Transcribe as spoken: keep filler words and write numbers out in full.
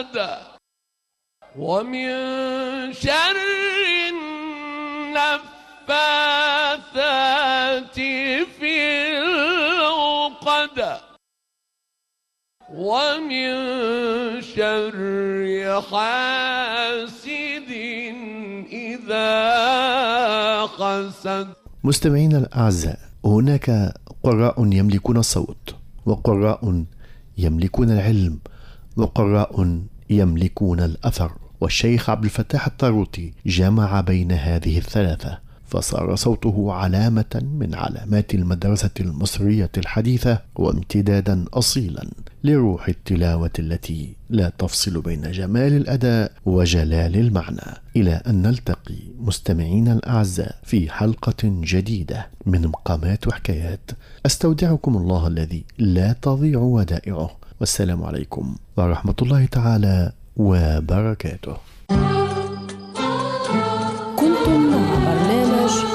حسد ومن شر النفاثات في العقد ومن شر حاسد إذا حسد. مستمعينا الأعزاء، هناك قراء يملكون الصوت، وقراء يملكون العلم، وقراء يملكون الأثر، والشيخ عبد الفتاح الطاروطي جمع بين هذه الثلاثة، فصار صوته علامة من علامات المدرسة المصرية الحديثة، وامتدادا أصيلا لروح التلاوة التي لا تفصل بين جمال الأداء وجلال المعنى. إلى أن نلتقي مستمعينا الأعزاء في حلقة جديدة من مقامات وحكايات، أستودعكم الله الذي لا تضيع ودائعه، والسلام عليكم ورحمة الله تعالى وبركاته.